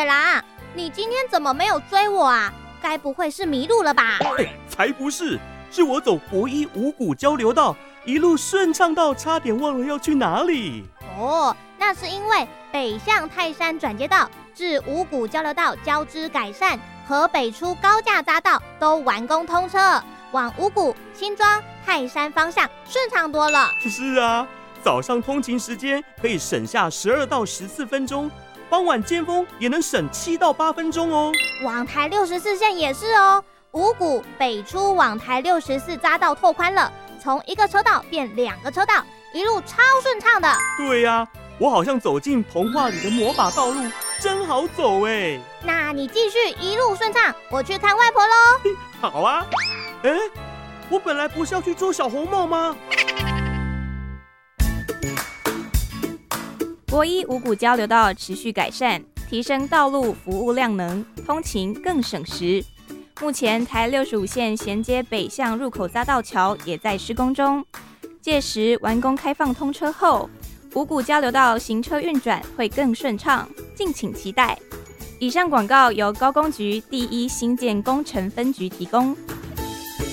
野狼，你今天怎么没有追我啊？该不会是迷路了吧？ 才不是，是我走国一五股交流道，一路顺畅到差点忘了要去哪里。 哦，那是因为北向泰山转接道至五股交流道交织改善和北出高架匝道都完工通车，往五股、新庄、泰山方向顺畅多了。 是啊，早上通勤时间可以省下12到14分钟，傍晚尖峰也能省7到8分钟哦。 往台64线也是哦，五股北出往台64匝道拓宽了，从1个车道变2个车道，一路超顺畅的。 对啊，我好像走进童话里的魔法道路，真好走哎。 那你继续一路顺畅，我去看外婆咯。 好啊。我本来不是要去捉小红帽吗？ 国一五股交流道持续改善，提升道路服务量能，通勤更省时。目前台65线衔接北向入口匝道桥也在施工中，届时完工开放通车后，五股交流道行车运转会更顺畅，敬请期待。以上广告由高工局第1新建工程分局提供。